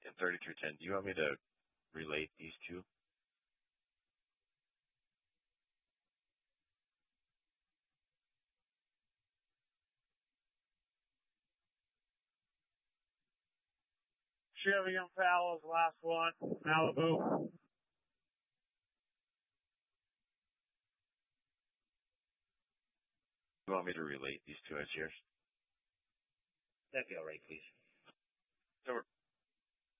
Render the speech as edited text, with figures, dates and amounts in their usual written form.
and 3310. Do you want me to relate these two? Chevy Impala's last one, Malibu. You want me to relate these two as yours? That'd be all right, please. So